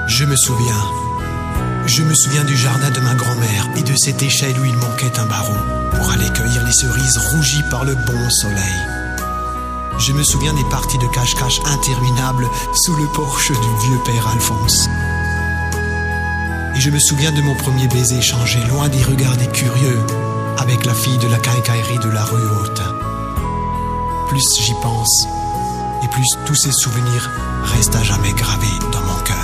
Je me souviens. Je me souviens du jardin de ma grand-mère et de cette échelle où il manquait un barreau pour aller cueillir les cerises rougies par le bon soleil. Je me souviens des parties de cache-cache interminables sous le porche du vieux père Alphonse. Et je me souviens de mon premier baiser échangé loin des regards des curieux avec la fille de la quincaillerie de la rue Haute. Plus j'y pense, et plus tous ces souvenirs restent à jamais gravés dans mon cœur.